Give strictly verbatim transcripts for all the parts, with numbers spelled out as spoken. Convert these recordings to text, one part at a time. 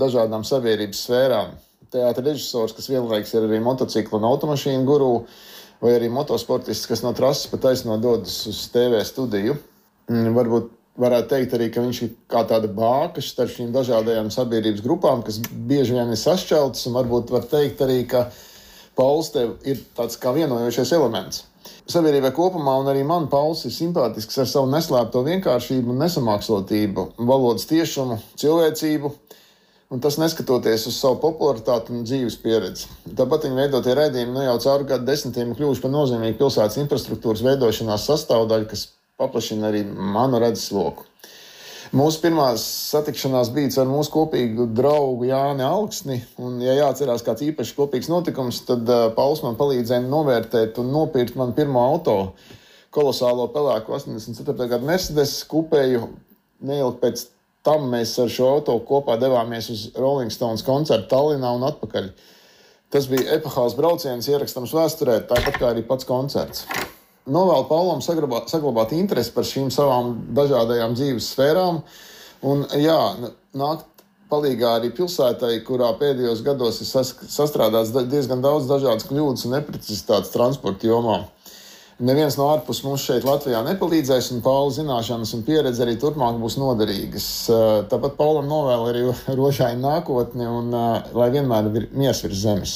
dažādām sabiedrības sfērām. Teātra režisors, kas vienlaiks ir arī motociklu un automašīnu guru, vai arī motosportists, kas no trases pa taisno dodas uz T V studiju. Varbūt varētu teikt arī, ka viņš ir kā tāda bāka starp šīm dažādajām sabiedrības grupām, kas bieži vien ir sašķeltas, un varbūt var teikt arī, ka Pauls tev ir tāds kā vienojošais elements. Sabiedrībai kopumā un arī man Pauls ir simpātisks ar savu neslēpto vienkāršību un nesamākslotību, valodas tiešumu, cilvēcību, un tas neskatoties uz savu popularitāti un dzīves pieredzi. Tāpat viņa veidotie raidījumi nu jau cauri gadu desmitiem kļuvuši par nozīmīgu pilsētas infrastruktūras veidošanās sastāvdaļu, kas paplašina arī manu redzesloku. Mūsu pirmās satikšanās bija ar mūsu kopīgu draugu Jāni Alksni, un, ja jāatcerās kāds īpašs kopīgs notikums, tad uh, Pauls man palīdzēja novērtēt un nopirkt manu pirmo auto, kolosālo pelēku astoņdesmit ceturtā gada Mercedes kupēju. Neilgi pēc tam mēs ar šo auto kopā devāmies uz Rolling Stones koncertu Tallinā un atpakaļ. Tas bija epohāls brauciens, ierakstams vēsturē, tāpat kā arī pats koncerts. Novēlu Paulam saglabāt, saglabāt interesi par šīm savām dažādajām dzīves sfērām un, jā, nākt palīgā arī pilsētai, kurā pēdējos gados ir sas, sastrādāts diezgan daudz dažādas kļūdas un neprecizitātes transporta jomā. Neviens no ārpus mums šeit Latvijā nepalīdzēs, un Paula zināšanas un pieredze arī turpmāk būs noderīgas. Tāpat Paulam novēlu arī rožainu nākotni un lai vienmēr ir miers virs zemes.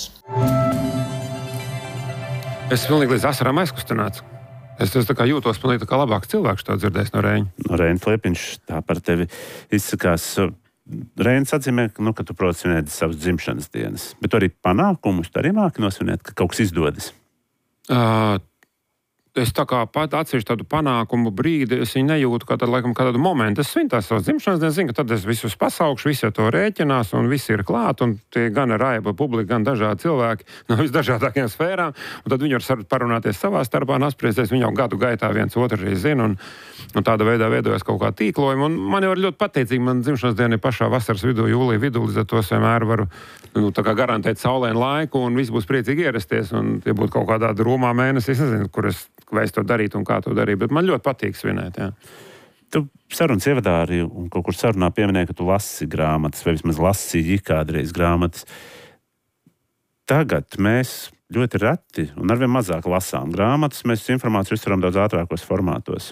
Es pilnīgi līdz asarām aizkustināts. Es, es tā kā jūtos pilnīgi tā kā labāks cilvēks, to dzirdējis no Reņa. No Reņa Liepiņš tā par tevi izsakās. Reņs atzīmē, nu, ka tu, protams, svinēti savas dzimšanas dienas, bet tu arī panākumus, tu arī māki nosvinēt, ka kaut kas izdodas. Uh, es tā kā pat atsevišķu tādu panākumu brīdi, es viņu nejūtu kā tādu, laikam, kā tādu momentu. Es svinu tās savas dzimšanas dienas, zinu, ka tad es visus pasaukšu, visi to rēķinās, un visi ir klāt, un tie gan raiba publika, gan dažādi cilvēki no visdažādākajām sfērām, un tad viņi var parunāties savā starpā un apspriesties, viņi jau gadu gaitā viens otru arī zina, un, un tāda veidā veidojas kaut kā tīklojuma, un man jau ir ļoti pateicīgi, man dzimšanas diena ir pašā vasaras vidū, jūlija vidū, līdz ar to es vienmēr varu, nu, tā kā garantēt saulēnu laiku, un visi būs priecīgi ierasties, un tie būtu kaut kādā drūmā mēnesī, es nezinu, kur es vai es to darītu un kā to darītu, bet man ļoti patīk svinēt, jā. Tu sarunas ievadā arī un kaut kur sarunā pieminēji, ka tu lasi grāmatas, vai vismaz lasīji kādreiz grāmatas. Tagad mēs ļoti reti un arvien mazāk lasām grāmatas, mēs informāciju uztveram daudz ātrākos formātos.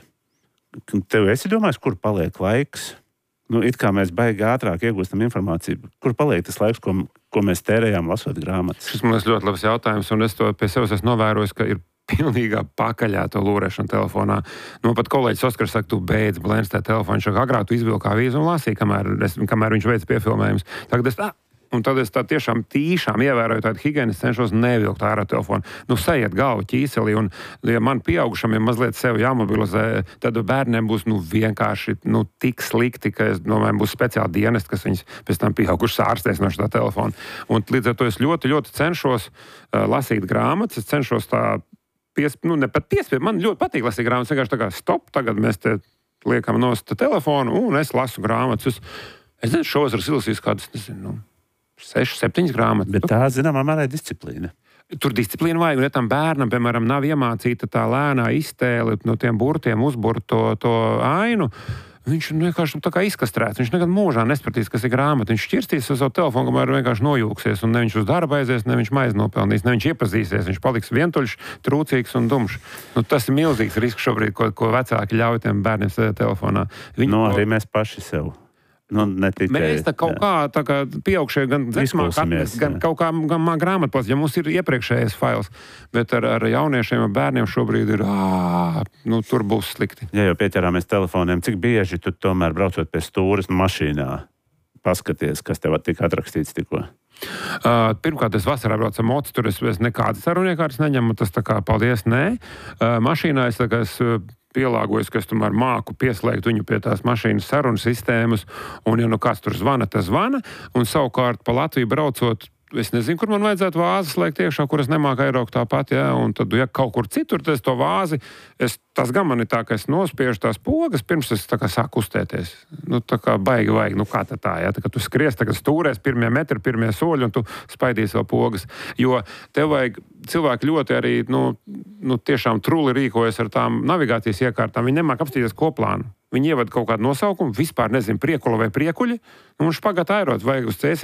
Tev esi domājis, kur paliek laiks? Nu, it kā mēs baigi ātrāk iegūstam informāciju. Kur paliek tas laiks, ko, ko mēs tērējām lasot grāmatas? Šis man ir ļoti labs jautājums, un es to pie sevis esmu novērojis, ka ir pilnīgā pakaļā to lūrēšanu telefonā. Nu, pat kolēģis Oskars saka, tu beidz blēnst tā telefonu. Viņš saka, agrāk tu izvilki avīzi un lasīji, kamēr, es, kamēr viņš veic piefilmējumus. Tagad es tā, un tad es tā tiešām tīšām ievēroju tādu higienu, cenšos nevilkt ārā telefonu. Nu, sajiet galvu ķīseli, un ja man pieaugušam ir mazliet sevi jāmobilizē, tad bērniem būs, nu, vienkārši, nu, tik slikti, ka es domāju, būs speciāli dienesti, kas viņus pēc tam pieaugušas ārstēs no šitā telefona. Un līdz ar to es ļoti, ļoti cenšos uh, lasīt grāmatas, es cenšos tā Pies, nu, ne pat piespied, man ļoti patīk lasīt grāmatas, vienkārši tā kā stop, tagad mēs te liekam nost telefonu un es lasu grāmatas. Es, es nezinu, šovasar izlasīju kādas, nezinu, nu, sešas, septiņas grāmatas. Bet tā, zināmā mērā, ir disciplīna. Tur disciplīna vajag, un ja tam bērnam, piemēram, nav iemācīta tā lēnā iztēle no tiem burtiem uzburt to, to ainu, viņš vienkārši tā kā izkastrēts. Viņš nekad mūžā nespratīs, kas ir grāmata. Viņš šķirstīs uz savu telefonu, kamēr vienkārši nojūksies, un ne viņš uz darba aizies, ne viņš maizi nopelnīs, ne viņš iepazīsies. Viņš paliks vientuļš, trūcīgs un dumšs. Nu, tas ir milzīgs risks šobrīd, ko, ko vecāki ļauj tiem bērniem sēdēt telefonā. Viņi, no, arī mēs paši sev. Nu, tikai, mēs tā kaut jā. kā, tā kā pieaugšie gan dzesmāk, gan kaut kā gan grāmatplas, ja mums ir iepriekšējais fails, bet ar, ar jauniešiem un bērniem šobrīd ir, ā, nu, tur būs slikti. Ja jau pieķerāmies telefoniem, cik bieži tu tomēr braucot pie stūres mašīnā paskaties, kas tev tika atrakstīts tikko? Uh, pirmkārt, es vasarā braucu ar mocu, tur es, es nekādas saruniekārtas neņemu, tas tā kā paldies, nē. Uh, mašīnā es tā kā es pielāgojos, ka es tomēr māku pieslēgt viņu pie tās mašīnas sarunu sistēmas, un ja nu kāds tur zvana, tas zvana, un savukārt pa Latviju braucot, es nezinu, kur man vajadzētu vāzi slēgt iekšā, kur es nemāku airaukt tāpat, jā, un tad, ja kaut kur citur, tad es to vāzi, es, tas gan man ir tā, ka es nospiežu tās pogas, pirms es tā kā sāku kustēties. Nu, tā kā baigi vajag, nu kā tā tā, jā, tā kā tu skries, tagad stūrēs pirmie metri, pirmie soļi, un tu spaidīsi vēl pogas, jo tev vajag, cilvēki ļoti arī, nu, nu tiešām truli rīkojas ar tām navigācijas iekārtām, viņi nemāk apstīties koplānu. Viņi ievada kaut kādu nosaukumu, vispār nezinu, priekula vai priekuļi, un špagāt airot, vajag uz cēsi